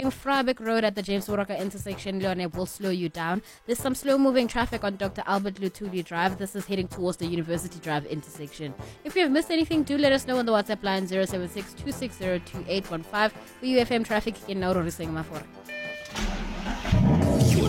crossing Vryburg Road at the James Moroka intersection, Leone, will slow you down. There's some slow-moving traffic on Dr. Albert Luthuli Drive. This is heading towards the University Drive intersection. If you have missed anything, do let us know on the WhatsApp line 076 260 2815 for UFM traffic in Nauru Mafora.